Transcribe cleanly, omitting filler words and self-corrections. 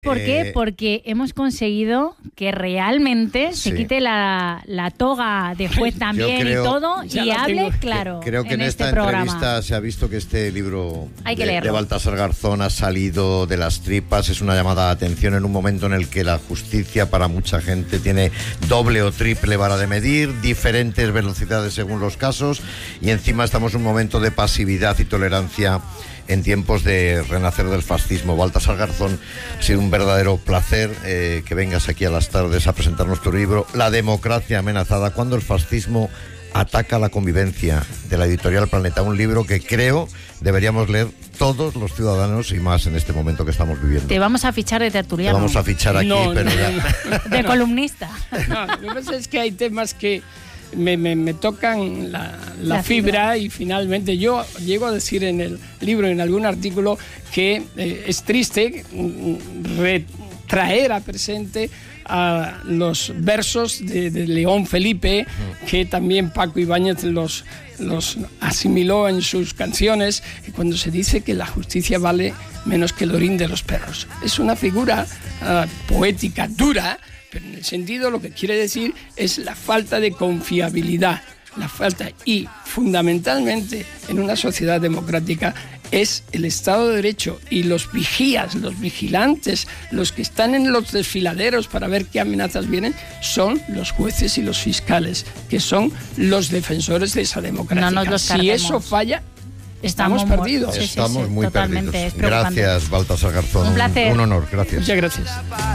¿Por qué? Porque hemos conseguido que realmente se quite la toga de juez también y todo, y hable claro. Creo que en esta entrevista se ha visto que este libro de Baltasar Garzón ha salido de las tripas. Es una llamada de atención en un momento en el que la justicia para mucha gente tiene doble o triple vara de medir, diferentes velocidades según los casos, y encima estamos en un momento de pasividad y tolerancia en tiempos de renacer del fascismo. Baltasar Garzón, ha sido un verdadero placer que vengas aquí a las tardes a presentarnos tu libro La democracia amenazada, cuando el fascismo ataca la convivencia, de la editorial Planeta, un libro que creo deberíamos leer todos los ciudadanos y más en este momento que estamos viviendo. Te vamos a fichar de tertuliano. Te vamos a fichar aquí, pero ya... De columnista. No, lo que pasa es que hay temas que me tocan la fibra, y finalmente yo llego a decir en el libro, en algún artículo, que es triste traer a presente a los versos de León Felipe, que también Paco Ibáñez los asimiló en sus canciones, cuando se dice que la justicia vale menos que el orín de los perros. Es una figura poética dura, pero en el sentido lo que quiere decir es la falta de confiabilidad, y fundamentalmente en una sociedad democrática es el Estado de Derecho, y los vigías, los vigilantes, los que están en los desfiladeros para ver qué amenazas vienen, son los jueces y los fiscales, que son los defensores de esa democracia. No nos los si eso falla, estamos perdidos. Estamos muy totalmente perdidos. Gracias, Baltasar Garzón. Un placer. Un honor, gracias. Muchas gracias.